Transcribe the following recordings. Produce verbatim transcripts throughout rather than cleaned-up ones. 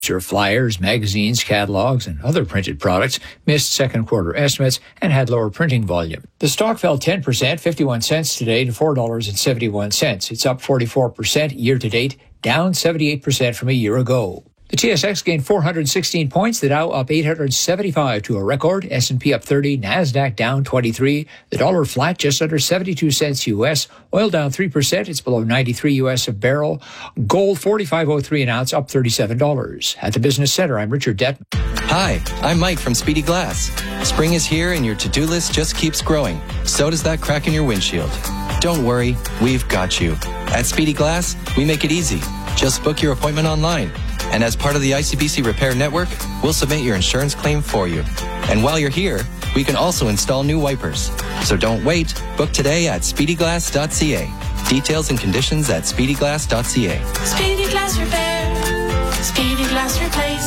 Flyers, magazines, catalogs, and other printed products missed second quarter estimates and had lower printing volume. The stock fell ten percent, fifty-one cents today to four dollars and seventy-one cents. It's up forty-four percent year to date, down seventy-eight percent from a year ago. The T S X gained four hundred sixteen points, the Dow up eight hundred seventy-five to a record, S and P up thirty, NASDAQ down twenty-three, the dollar flat just under seventy-two cents U S, oil down three percent, it's below ninety-three U S a barrel, gold forty-five oh three an ounce, up thirty-seven dollars. At the Business Center, I'm Richard Detman. Hi, I'm Mike from Speedy Glass. Spring is here and your to-do list just keeps growing. So does that crack in your windshield. Don't worry, we've got you. At Speedy Glass, we make it easy. Just book your appointment online. And as part of the I C B C Repair Network, we'll submit your insurance claim for you. And while you're here, we can also install new wipers. So don't wait. Book today at speedy glass dot c a. Details and conditions at speedy glass dot c a. Speedy Glass Repair. Speedy Glass Replace.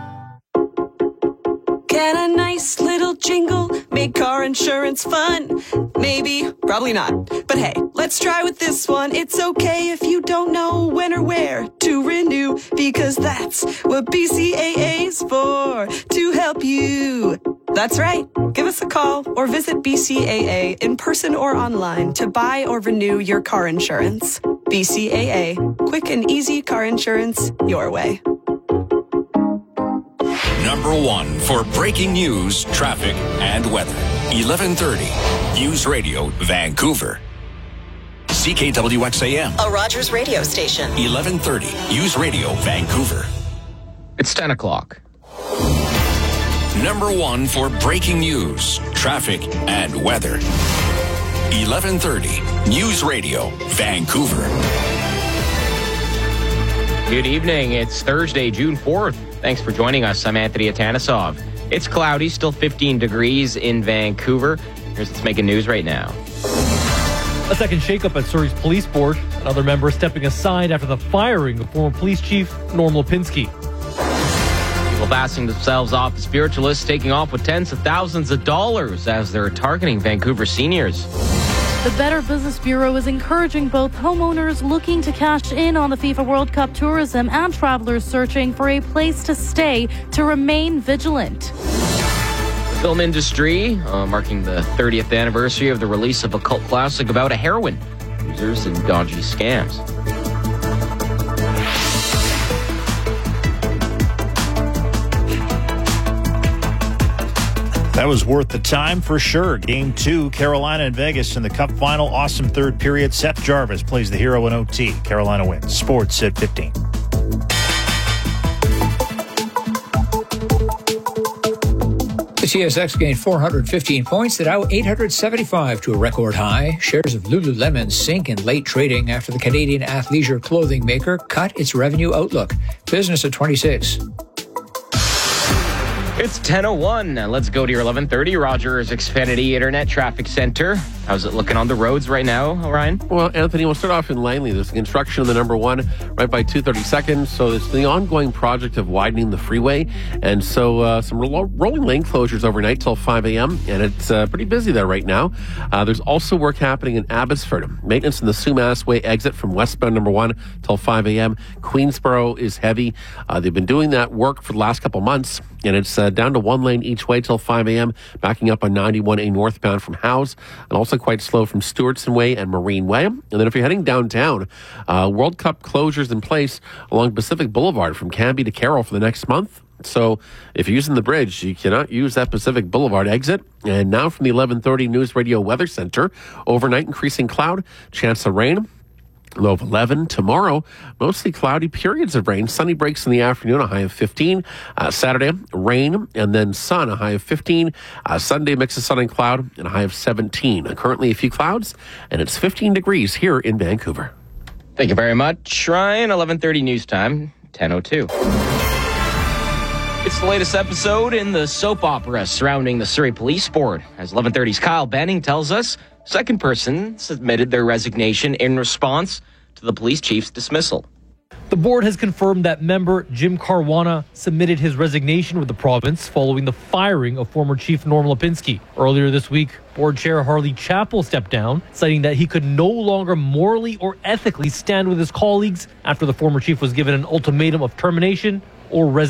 Get a nice little jingle, make car insurance fun. Maybe, probably not. But hey, let's try with this one. It's okay if you don't know when or where to renew, because that's what B C A A's for, to help you. That's right. Give us a call or visit B C A A in person or online to buy or renew your car insurance. B C A A, quick and easy car insurance your way. Number one for breaking news, traffic, and weather. eleven thirty, News Radio, Vancouver. C K W X A M. A Rogers radio station. eleven thirty, News Radio, Vancouver. It's ten o'clock. Number one for breaking news, traffic, and weather. eleven thirty, News Radio, Vancouver. Good evening. It's Thursday, June fourth. Thanks for joining us. I'm Anthony Atanisov. It's cloudy, still fifteen degrees in Vancouver. Here's what's making news right now. A second shakeup at Surrey's police board. Another member stepping aside after the firing of former police chief Norm Lipinski. People passing themselves off as spiritualists, taking off with tens of thousands of dollars as they're targeting Vancouver seniors. The Better Business Bureau is encouraging both homeowners looking to cash in on the FIFA World Cup tourism and travelers searching for a place to stay to remain vigilant. The film industry, uh, marking the thirtieth anniversary of the release of a cult classic about a heroin users and dodgy scams. That was worth the time for sure. Game two, Carolina and Vegas in the Cup final. Awesome third period. Seth Jarvis plays the hero in O T. Carolina wins. Sports at fifteen. The T S X gained four hundred fifteen points, the Dow eight hundred seventy-five to a record high. Shares of Lululemon sink in late trading after the Canadian athleisure clothing maker cut its revenue outlook. Business at twenty-six. It's ten oh one. Now let's go to your eleven thirty Rogers Xfinity Internet Traffic Center. How's it looking on the roads right now, Ryan? Well, Anthony, we'll start off in Langley. There's construction on the number one right by two thirty-second. So it's the ongoing project of widening the freeway. And so uh, some ro- rolling lane closures overnight till five a.m. And it's uh, pretty busy there right now. Uh, there's also work happening in Abbotsford. Maintenance in the Sumas Way exit from westbound number one till five a.m. Queensboro is heavy. Uh, they've been doing that work for the last couple months. And it's uh, down to one lane each way till five a.m., backing up on ninety-one A northbound from Howes, and also quite slow from Stewartson Way and Marine Way. And then if you're heading downtown, uh, World Cup closures in place along Pacific Boulevard from Canby to Carroll for the next month. So if you're using the bridge, you cannot use that Pacific Boulevard exit. And now from the eleven thirty News Radio Weather Center, overnight increasing cloud, chance of rain. Low of eleven. Tomorrow, mostly cloudy, periods of rain. Sunny breaks in the afternoon, a high of fifteen. Uh, Saturday, rain, and then sun, a high of fifteen. Uh, Sunday, mix of sun and cloud, and a high of seventeen. Uh, currently, a few clouds, and it's fifteen degrees here in Vancouver. Thank you very much, Ryan. eleven thirty news time, ten oh two. It's the latest episode in the soap opera surrounding the Surrey Police Board. As eleven thirty's Kyle Benning tells us, second person submitted their resignation in response to the police chief's dismissal. The board has confirmed that member Jim Caruana submitted his resignation with the province following the firing of former Chief Norm Lipinski. Earlier this week, board chair Harley Chappell stepped down, citing that he could no longer morally or ethically stand with his colleagues after the former chief was given an ultimatum of termination or residential